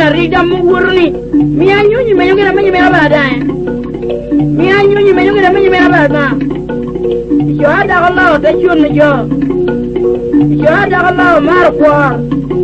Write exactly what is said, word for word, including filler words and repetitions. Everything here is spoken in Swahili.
rida mugurni mi anyunyi menyongera menyi mera badaye mi anyunyi menyongera menyi mera bada yo ada Allah ta chun jo yo ada Allah mar kwa